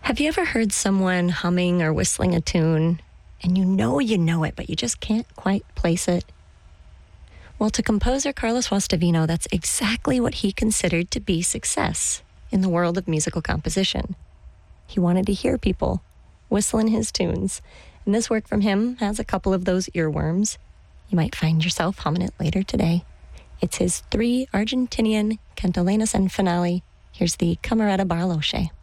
Have you ever heard someone humming or whistling a tune and you know it, but you just can't quite place it? Well, to composer Carlos Guastavino, that's exactly what he considered to be success in the world of musical composition. He wanted to hear people whistling his tunes, and this work from him has a couple of those earworms. You might find yourself humming it later today. It's his 3 Argentinian cantilenas and finale. Here's the Camerata Barloche.